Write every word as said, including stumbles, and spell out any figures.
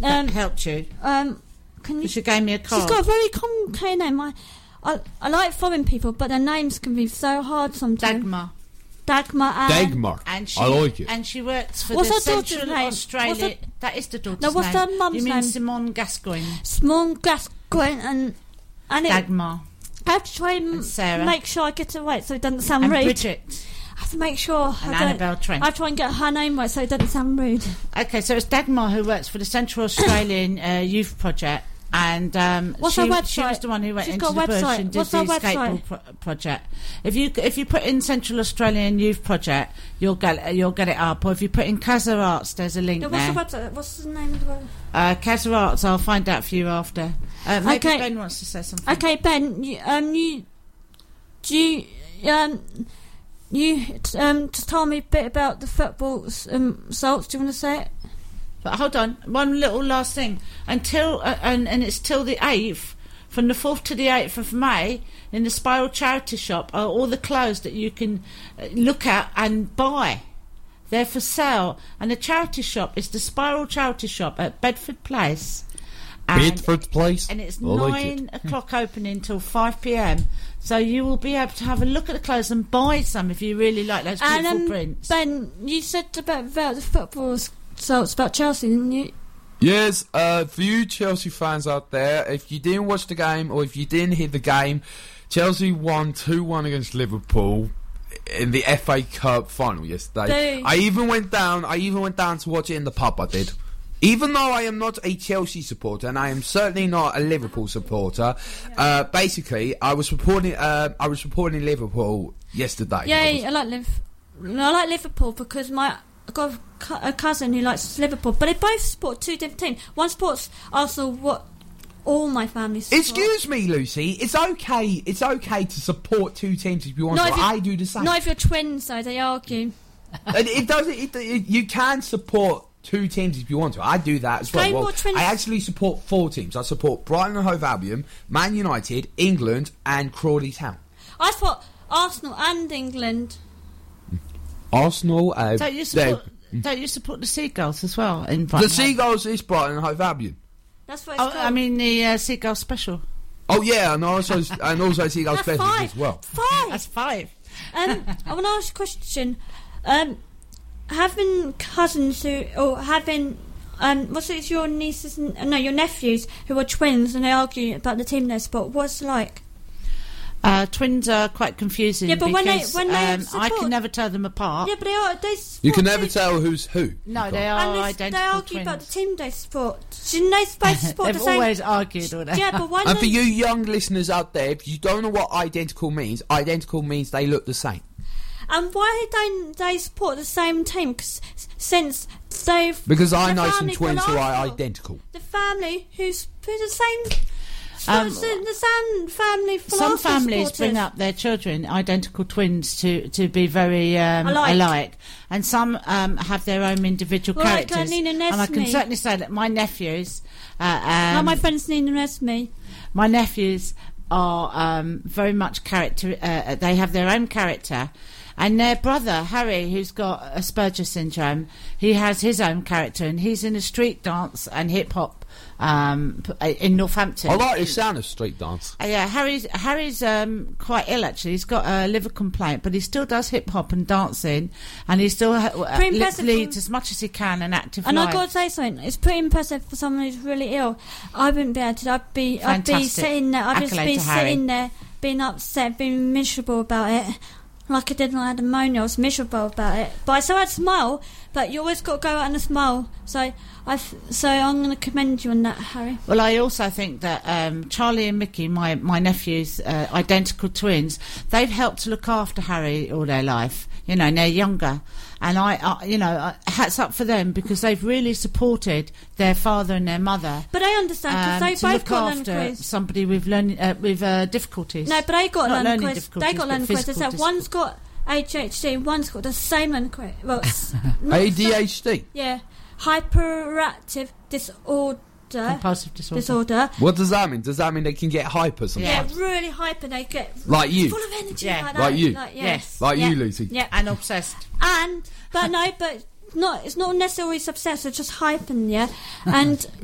um, that helped you. Um, can you? She gave me a card. She's got a very complicated name. I, I, I like foreign people, but their names can be so hard sometimes. Dagmar. Dagmar and... Dagmar. And she, I like it. And she works for What's the her daughter's Central name? Australia... What's her- that is the daughter's No, what's name. her mum's You mean name? Simone Gascoigne. Simone Gascoigne and... and it, Dagmar. I have to try and, And Sarah. make sure I get it right so it doesn't sound And rude. Bridget. I have to make sure And I don't... Annabelle Trent. I try and get her name right so it doesn't sound rude. Okay, so it's Dagmar who works for the Central Australian uh, Youth Project. And um, What's she, her website? she was the one who went She's into got the a bush website. and did What's the her skateboard website? pro- project. If you if you put in Central Australian Youth Project, you'll get you'll get it up. Or if you put in Casa Arts, there's a link No, what's there. the website? What's the name of the website? Uh, Casa Arts, I'll find out for you after. Uh, maybe Okay. Ben wants to say something. Okay, Ben, you, um, you... Do you... Um... You um just told me a bit about the football um, results. Do you want to say it? But hold on, one little last thing. Until uh, and and it's till the eighth, from the fourth to the eighth of May, in the Spiral Charity Shop are all the clothes that you can uh, look at and buy. They're for sale, and the charity shop is the Spiral Charity Shop at Bedford Place. And, Bedford Place. and it's I like nine it. o'clock opening till five p m. So you will be able to have a look at the clothes and buy some if you really like those beautiful And um, prints. Ben, you said about, about the football results about Chelsea, didn't you? Yes, uh, for you Chelsea fans out there, if you didn't watch the game or if you didn't hear the game, Chelsea won two one against Liverpool in the F A Cup final yesterday. They- I even went down. I even went down to watch it in the pub. I did. Even though I am not a Chelsea supporter and I am certainly not a Liverpool supporter, uh, basically I was supporting. Uh, I was supporting Liverpool yesterday. Yeah, I was- I like Liv. I like Liverpool because my I got a, cu- a cousin who likes Liverpool, but they both support two different teams. One supports Arsenal, what all my family support. Excuse me, Lucy. It's okay. It's okay to support two teams if you want Not to. if you- I do the same. Not if you're twins, though. They argue. And it doesn't. It, it, you can support two teams if you want to. I do that as well. Play well more twins- I actually support four teams. I support Brighton and Hove Albion, Man United, England, and Crawley Town. I thought Arsenal and England. Arsenal. Uh, Don't you support? Don't you support the Seagulls as well? In the Brighton? Seagulls is Brighton and Hove Albion. That's what it's Oh, called. I mean the uh, Seagull Special. Oh yeah, and also and also Seagulls That's Specials five. as well. Five. That's five. Um, I want to ask you a question. Um, having cousins who, or having, um, what's it, your nieces, and, no, your nephews who are twins and they argue about the team they support. What's it like? Uh, twins are quite confusing. Yeah, but when they- because, when they um, I support- can never tell them apart. Yeah, but they are. They support You can never two- tell who's who. No, they And are they, they identical argue twins. about the team they support. Shouldn't they supposed to support They've the same? always argued, all they? Yeah, but one. And for you young listeners out there, if you don't know what identical means, identical means they look the same. And why don't they support the same team? 'Cause since they've Because I the know some family twins called who are Arsenal. identical. The family who's who's the same. Um, the, the same family. full Some of families supporters. bring up their children, identical twins, to, to be very um, Alike. alike. And some um, have their own individual Well, like, uh, characters. Nina and I can Nesme. certainly say that my nephews, uh, Like um, my friend's Nina Nesme. my nephews are um, very much character. Uh, they have their own character. And their brother, Harry, who's got Asperger syndrome, he has his own character, and he's in a street dance and hip-hop um, p- in Northampton. I like the sound of street dance. Uh, yeah, Harry's Harry's um, quite ill, actually. He's got a liver complaint, but he still does hip-hop and dancing, and he still ha- uh, Pretty li- impressive leads for- as much as he can an active And life. I've got to say something. It's pretty impressive for someone who's really ill. I wouldn't be able to. I'd be. I'd be Fantastic. sitting there. I'd just Accolade be to Harry. sitting there, being upset, being miserable about it. Like I did when I had pneumonia, I was miserable about it. But I still had a smile. But you always got to go out and a smile. So I, so I'm going to commend you on that, Harry. Well, I also think that um, Charlie and Mickey, my, my nephews, uh, identical twins, they've helped to look after Harry all their life, you know, and they're younger. And, I, I you know, uh, hats up for them because they've really supported their father and their mother But I understand because um, they to both look got learning after quiz. somebody with, learning, uh, with uh, difficulties. No, but they got Not learning learning quiz. difficulties, They got but learning quiz. They physical said one's got A D H D, one's got the same learning quiz. Well, it's not A D H D? so- yeah, hyperactive disorder. Compulsive disorder. Disorder. What does that mean? Does that mean they can get hyper Yeah, sometimes? really hyper. They get Like you? full of energy, Yeah. like that. Like you? Like, yeah. Yes. Like Yeah. you, Lucy? Yeah, And obsessed. and but no, but not. It's not necessarily obsessed. It's just hyper, yeah, and.